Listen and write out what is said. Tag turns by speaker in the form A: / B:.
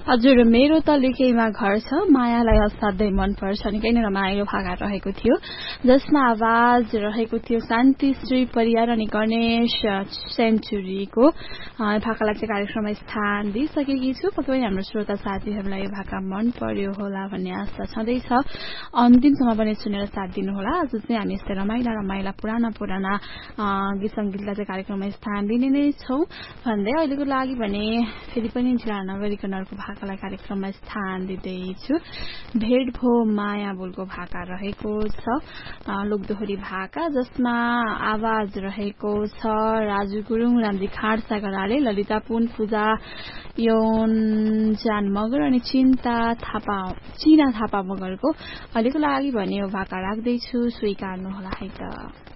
A: हजुर मेरो त लेखैमा घर छ मायालाई असाध्यै मन पर्छ निकै नै रमाइलो भाका रहेको थियो जसमा आवाज रहेको थियो शान्ति श्री परियार अनि गणेश सेन्चुरीको भाकालाई चाहिँ कार्यक्रममा स्थान दिइसकेकी छु पक्कै पनि हाम्रो श्रोता साथीहरूलाई यो भाका मन पर्यो होला भन्ने आशा छँदैछ अन्तिमसम्म पनि सुनेर साथ दिनुहोला आज चाहिँ हामी यस्तै रमाइला पुराना गीत संगीतलाई चाहिँ कार्यक्रममा स्थान दिने नै छौं भन्दै अहिलेको लागि भने फेरि पनि ढिला नगरिकन अर्को भाकालाई कार्यक्रममा स्थान दिँदैछु भेट भो माया बोलको भाका रहेको छ लोकदोहोरी भाका जसमा आवाज रहेको छ राजु गुरुङ रामजी खाँड सागराले ललिता पुन पूजा योनजान मगर अनि चिना थापा मगरको अहिलेको लागि भने यो भाका राख्दैछु स्वीकार्नु होला है त